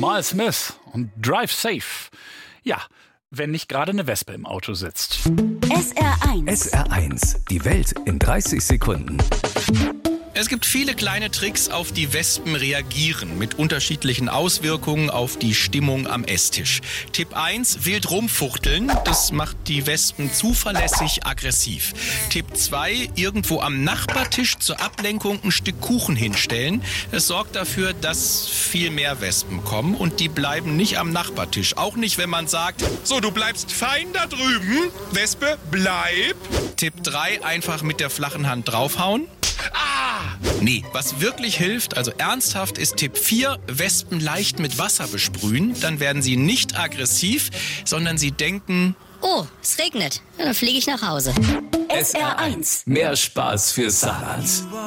Miles Smith und Drive Safe. Ja, wenn nicht gerade eine Wespe im Auto sitzt. SR1. SR1, die Welt in 30 Sekunden. Es gibt viele kleine Tricks, auf die Wespen reagieren, mit unterschiedlichen Auswirkungen auf die Stimmung am Esstisch. Tipp 1, wild rumfuchteln, das macht die Wespen zuverlässig aggressiv. Tipp 2, irgendwo am Nachbartisch zur Ablenkung ein Stück Kuchen hinstellen. Es sorgt dafür, dass viel mehr Wespen kommen und die bleiben nicht am Nachbartisch. Auch nicht, wenn man sagt, so, du bleibst fein da drüben, Wespe, bleib. Tipp 3, einfach mit der flachen Hand draufhauen. Nee, was wirklich hilft, also ernsthaft, ist Tipp 4, Wespen leicht mit Wasser besprühen. Dann werden sie nicht aggressiv, sondern sie denken, Oh, es regnet. Dann fliege ich nach Hause. SR1, mehr Spaß für Saarland.